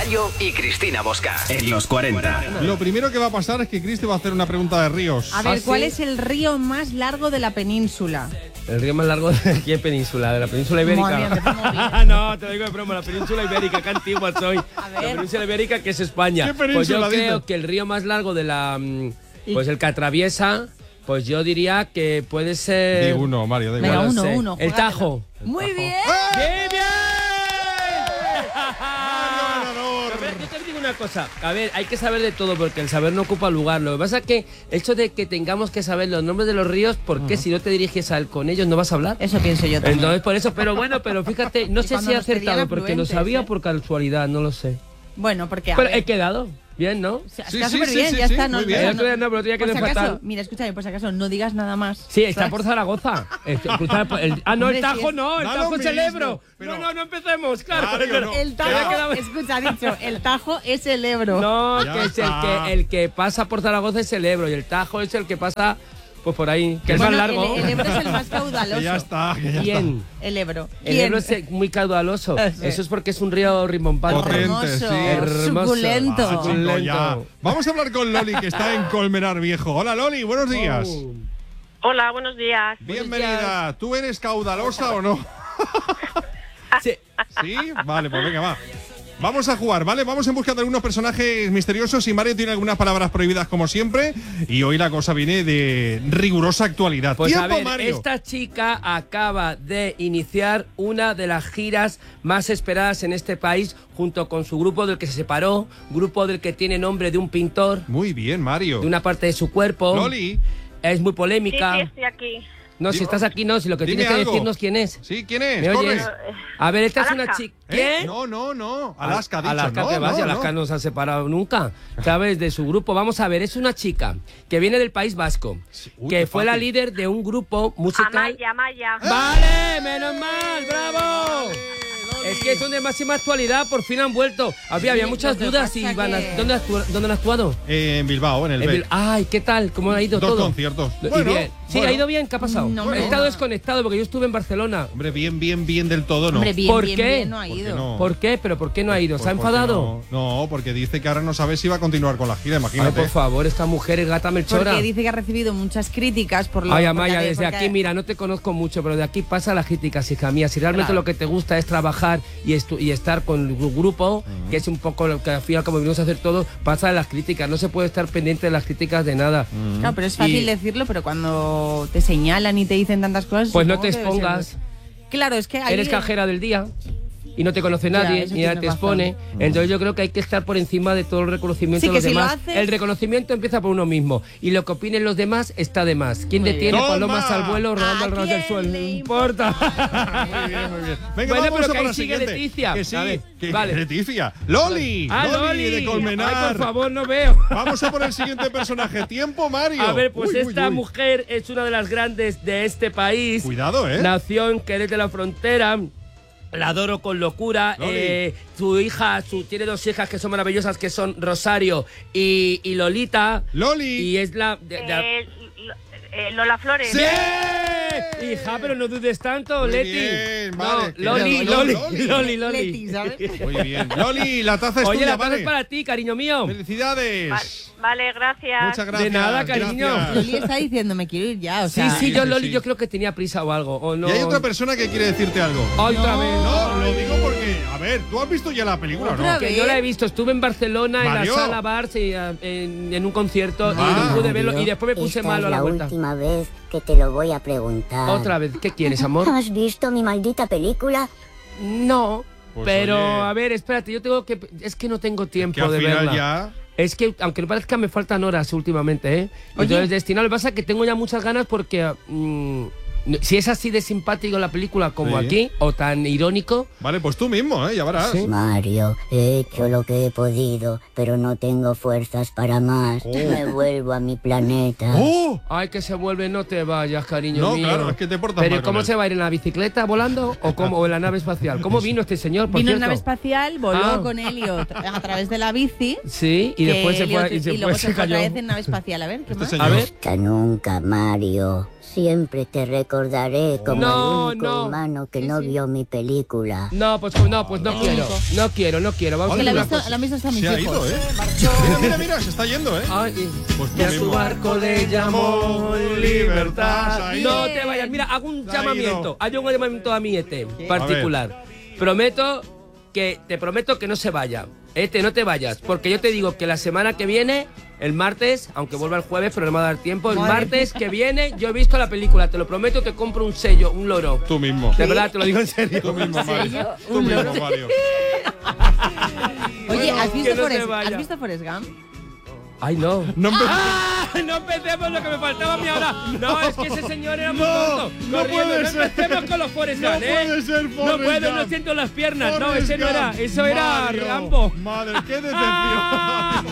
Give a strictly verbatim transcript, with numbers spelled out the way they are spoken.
Gallo y Cristina Bosca. En los cuarenta. Lo primero que va a pasar es que Cristi va a hacer una pregunta de ríos. A ver, ¿Ah, ¿cuál sí? es el río más largo de la península? El río más largo de qué península, de la península ibérica. Muy bien, empezamos bien. No, te lo digo de broma, la península ibérica, qué antigua soy. A ver. La península ibérica, que es España. ¿Qué Pues península yo creo dices? que el río más largo de la, mm, pues el que atraviesa, pues yo diría que puede ser. Di uno, Mario, da Venga, igual. uno, sé. uno. El juégatelo. Tajo. Muy bien. ¡Bien, bien! ganador! A ver, yo te digo una cosa. A ver, hay que saber de todo porque el saber no ocupa lugar. Lo que pasa es que el hecho de que tengamos que saber los nombres de los ríos, porque si no te diriges al, con ellos no vas a hablar. Eso pienso yo también. Entonces, por eso, pero bueno, pero fíjate, no Y sé cuando si he nos pedían acertado porque lo afluentes, sabía ¿eh? por casualidad, no lo sé. Bueno, porque a Pero ver, he quedado bien, ¿no? o sea, Sí, está sí, súper sí, bien, sí, ya sí, está. muy no, bien. no, El otro día no, pero otro día por quedé si acaso, fatal. mira, escúchame, por si acaso, no digas nada más. Sí, está ¿sabes? por Zaragoza. Este, cruzar por el- ah, no, el Hombre, Tajo sí es- no, el Da Tajo lo es el mismo, Ebro. pero- No, no, no empecemos, claro. Mario, pero- no. El Ya me Tajo, quedaba- escucha, ha dicho, el Tajo es el Ebro. No, Ya que es el está. que, el que pasa por Zaragoza es el Ebro y el Tajo es el que pasa pues por ahí, que es Bueno, más largo. El, el Ebro es el más caudaloso. Que ya está, que ya ¿Quién? El Ebro. El ¿Quién? Ebro es muy caudaloso. Sí. Eso es porque es un río rimbombante. Potente, Hermoso, sí. Hermoso. suculento. Ah, chico, ya. Vamos a hablar con Loli, que está en Colmenar Viejo. Hola, Loli, buenos días. Oh. Hola, buenos días. Bienvenida. ¿Tú eres caudalosa o no? Sí. ¿Sí? Vale, pues venga, va. Vamos a jugar, ¿vale? Vamos en busca de algunos personajes misteriosos y Mario tiene algunas palabras prohibidas como siempre y hoy la cosa viene de rigurosa actualidad. Pues ¡Tiempo, a ver, Mario! esta chica acaba de iniciar una de las giras más esperadas en este país junto con su grupo del que se separó, grupo del que tiene nombre de un pintor, Muy bien, Mario. de una parte de su cuerpo. Loli, Es muy Sí, polémica. sí, estoy aquí. No, si Dime- estás aquí, no, si lo que dime tienes que algo. decirnos quién es. ¿sí? ¿Quién es? ¿Me Corre. oyes? A ver, esta es una Alaska. chica. ¿Eh? ¿Qué? No, no, no. Alaska, ha dicho. Alaska, no, que va, no, si Alaska no. no se ha separado nunca, ¿sabes? De su grupo. Vamos a ver, es una chica que viene del País Vasco, Uy, que qué fue la fácil. líder de un grupo musical. Amaya, Amaya. ¡Vale! ¡Menos mal! ¡Bravo! Es que son de máxima actualidad, por fin han vuelto. Había, había Sí, muchas lo que dudas pasa y van a, que- ¿dónde, actúa- ¿dónde han actuado? Eh, en Bilbao, en el En B. Bil- Ay, ¿qué tal? ¿Cómo ha ido Dos todo? conciertos. Y Bueno, bien. Sí, bueno. ¿ha ido bien? ¿Qué ha pasado? No, He hombre, estado no. desconectado porque yo estuve en Barcelona. Hombre, bien, bien, bien del todo, ¿no? Hombre, bien, ¿Por bien, qué? bien, no ha ¿Por qué ido. no? ¿Por qué? ¿Pero por qué no ha ido? Pues ¿Se ha porque enfadado? No, no, porque dice que ahora no sabe si va a continuar con la gira, Ay, imagínate. por favor, esta mujer es gata melchora. Porque dice que ha recibido muchas críticas por lo Ay, porque Amaya, ha- desde porque- aquí, mira, no te conozco mucho, pero de aquí pasa la críticas, hija mía. Si realmente Claro. lo que te gusta es trabajar y, estu- y estar con el grupo, que es un poco lo que al final, como venimos a hacer todo, pasa de las críticas. No se puede estar pendiente de las críticas de nada. Claro, pero es fácil Y- decirlo, pero cuando te señalan y te dicen tantas cosas. Pues no supongo te que debe ser- expongas. Claro, es que ahí- Eres cajera del día y no te conoce Ya, nadie, eso ni nadie tienes te razón. expone. Entonces yo creo que hay que estar por encima de todo el reconocimiento Sí, de que los si lo demás. haces- El reconocimiento empieza por uno mismo. Y lo que opinen los demás está de más. ¿Quién Muy detiene bien. palomas ¡Toma! al vuelo rodando ¿A al ras del quién suelo? No le importa. Muy bien, muy bien. Venga, Bueno, vamos pero a que por ahí la sigue siguiente. Leticia. Que sí, A ver, que- vale. Leticia. Loli. ¡Ah, Loli, de Colmenar. Ay, por favor, no veo. Vamos a por el siguiente personaje. Tiempo, Mario. A ver, pues Uy, uy, esta uy. mujer es una de las grandes de este país. Cuidado, ¿eh? Nació en Jerez de la Frontera. La adoro con locura. Loli. Eh, su hija, su, tiene dos hijas que son maravillosas, que son Rosario y, y Lolita. Loli. Y es la... de- de- Eh, Lo- eh, Lola Flores. ¡Sí! ¡Bien! Hija, pero no dudes tanto, Muy Leti. bien, No, vale, que Loli, no, Loli, Loli. Loli, Loli. Leti, ¿sabes? Muy bien. Loli, la taza es Oye, tuya, la taza vale. es para ti, cariño mío. Felicidades. Va- Vale, gracias. Muchas gracias. De nada, cariño. gracias. Loli está diciendo, me quiero ir ya, o Sí, sea... sí, yo sí, Loli, sí. yo creo que tenía prisa o algo. O no. Y hay otra persona que quiere decirte algo. Otra vez. No, lo digo porque, a ver, ¿tú has visto ya la película o Otra no? vez. Que yo la he visto, estuve en Barcelona, Mario. en la sala Bars, y, eh, en, en un concierto, Ah. y no pude verlo, y Mario, después me puse esta malo a es la la vuelta. última vez que te lo voy a preguntar. Otra vez, ¿qué quieres, amor? ¿Has visto mi maldita película? No, Pues pero oye. a ver, espérate, yo tengo que... Es que no tengo tiempo Que al de final verla. ya... Es que, aunque no parezca, me faltan horas últimamente, ¿eh? Oye. Entonces, destinado, lo que pasa es que tengo ya muchas ganas porque... mm, si es así de simpático la película como Sí. aquí, o tan irónico... Vale, pues tú mismo, ¿eh? Ya verás. Sí. Mario, he hecho lo que he podido, pero no tengo fuerzas para más. Oh. Me vuelvo a mi planeta. ¡Oh! Ay, que se vuelve, no te vayas, cariño No, mío. claro, es que te portas Pero mal ¿y con cómo él. se va a ir en la bicicleta volando o cómo o en la nave espacial? ¿Cómo vino este señor, por Vino en cierto? nave espacial, voló Ah. con Elliot a través de la bici. Sí, y que después se fue Elliot- y, se y fue, luego se se fue cayó. otra vez en nave espacial. A ver, ¿qué Este más? señor. A ver. Hasta nunca, Mario. Siempre te recordaré como No, el único no. humano que Sí, no sí. vio mi película. No, pues no, pues no quiero. No quiero, no quiero. Vamos Que a la hacer han una visto, cosa. la han visto hasta mis Se ha hijos. ido, ¿eh? Mira, mira, mira, se está yendo, ¿eh? Ay, Pues tú y a mismo. su barco le llamó libertad. Se ha ido. No te vayas. Mira, hago un Se ha llamamiento. ido. Hay un llamamiento a mi Ete particular. Prometo que te prometo que no se vaya. Ete, no te vayas, porque yo te digo que la semana que viene, el martes, aunque vuelva el jueves, pero no me va a dar tiempo, el Madre martes que viene, yo he visto la película, te lo prometo, te compro un sello, un loro. Tú mismo. De verdad, te lo digo en serio. Tú mismo, Mario. Tú Un mismo, loro. Mario. Oye, ¿has que visto, no se Forrest, vaya. ¿has visto Forrest Gump? Ay, no. No empe- ¡Ah! No empecemos lo que me faltaba a mí ahora. No, es que ese señor era muy No, tonto. no Corriendo. puede no ser. empecemos con los Forrest No Gump, ¿eh? puede ser No Forrest puedo, no Gump. siento las piernas. no, Forrest ese no era. Gump. Eso era Mario. Rambo. Madre, qué decepción. ¡Ah!